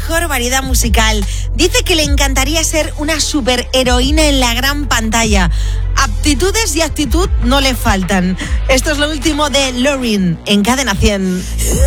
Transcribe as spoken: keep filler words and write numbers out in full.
mejor variedad musical. Dice que le encantaría ser una superheroína en la gran pantalla. Aptitudes y actitud no le faltan. Esto es lo último de Loreen en Cadena cien.